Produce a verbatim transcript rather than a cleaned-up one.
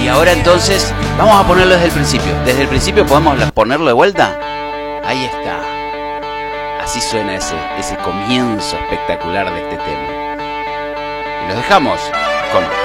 Y ahora entonces, vamos a ponerlo desde el principio. Desde el principio podemos ponerlo de vuelta. Ahí está. Así suena ese, ese comienzo espectacular de este tema. Y los dejamos con